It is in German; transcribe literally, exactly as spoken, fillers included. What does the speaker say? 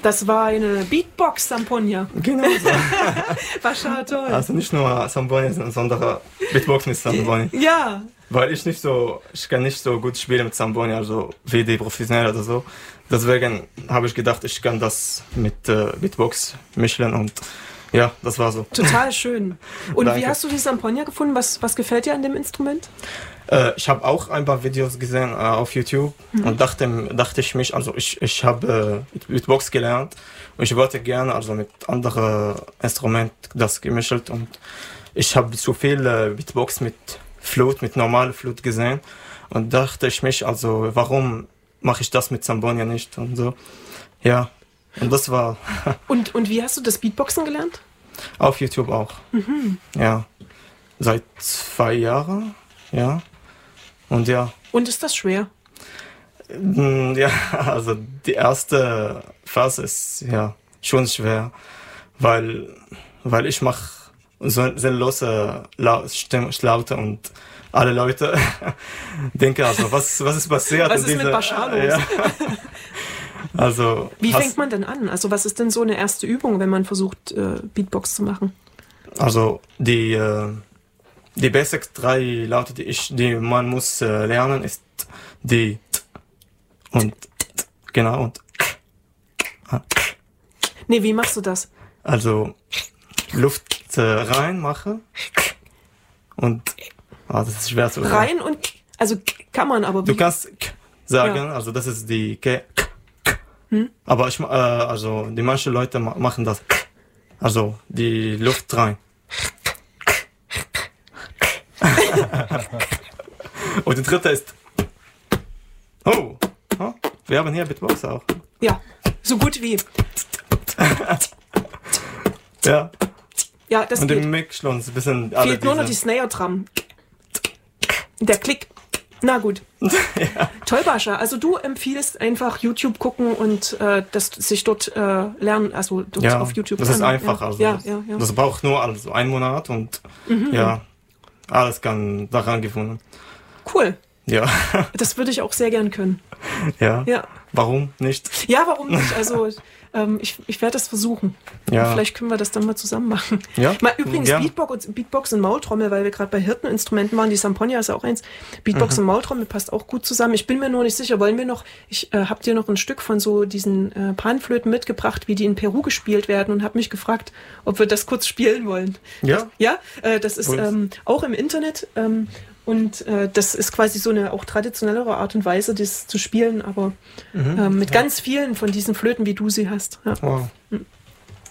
Das war eine Beatbox-Samponia. Genau so. War schon toll. Also nicht nur Samponia, sondern Beatbox mit Samponia. Ja. Weil ich nicht so, ich kann nicht so gut spielen mit Samponia, also wie die Professionellen oder so. Deswegen habe ich gedacht, ich kann das mit äh, Beatbox mischen und ja, das war so. Total schön. Und Danke. wie hast du die Samponia gefunden? Was, was gefällt dir an dem Instrument? Äh, ich habe auch ein paar Videos gesehen äh, auf YouTube mhm. und dachte, dachte ich mich, also ich, ich habe äh, Beatbox gelernt und ich wollte gerne also mit anderen Instrumenten das gemischt und ich habe zu viel äh, Beatbox mit Flute, mit normaler Flute gesehen und dachte ich mich, also warum mache ich das mit Samponia nicht und so. Ja, und das war... und, und wie hast du das Beatboxen gelernt? Auf YouTube auch. Mhm. Ja, seit zwei Jahren, ja. Und ja. Und ist das schwer? Ja, also die erste Phase ist ja schon schwer, weil, weil ich mache so sinnlose Laute und alle Leute denken also, was, was ist passiert? Was ist diese, mit Bashar los? Ja. Also, wie hast, fängt man denn an? Also was ist denn so eine erste Übung, wenn man versucht, äh, Beatbox zu machen? Also die, äh, die Basic drei Laute, die, ich, die man muss äh, lernen, ist die und genau und nee, wie machst du das? Also Luft äh, rein mache und ah, das ist schwer zu sagen. Rein und also kann man aber wie? Du kannst k sagen, ja. Also das ist die K, k, k. Hm? Aber ich äh, also die manche Leute ma machen das also die Luft rein. Und die dritte ist oh, oh, wir haben hier Beatbox auch. Ja, so gut wie. Ja. Ja, das und geht. im Mix schon ein bisschen. Fehlt nur noch die Snare dran. Der Klick. Na gut. Ja. Toll, Bascha. Also du empfiehlst einfach YouTube gucken und äh, das sich dort äh, lernen, also dort ja, auf YouTube. Das ist einfach. Ja. Also ja, das, ja, ja. das braucht nur also einen Monat und mhm. ja, alles kann daran gefunden. Cool. Ja. Das würde ich auch sehr gern können. Ja. Ja. Warum nicht? Ja, warum nicht? Also ähm, ich, ich werde das versuchen. Ja. Vielleicht können wir das dann mal zusammen machen. Ja. Mal übrigens ja. Beatbox, Beatbox und Maultrommel, weil wir gerade bei Hirteninstrumenten waren. Die Samponia ist auch eins. Beatbox mhm. und Maultrommel passt auch gut zusammen. Ich bin mir nur nicht sicher. Wollen wir noch? Ich äh, habe dir noch ein Stück von so diesen äh, Panflöten mitgebracht, wie die in Peru gespielt werden und habe mich gefragt, ob wir das kurz spielen wollen. Ja. Ja. Äh, das ist ähm, auch im Internet. Ähm, Und äh, das ist quasi so eine auch traditionellere Art und Weise, das zu spielen, aber mhm, ähm, mit ja. ganz vielen von diesen Flöten, wie du sie hast. Ja. Wow.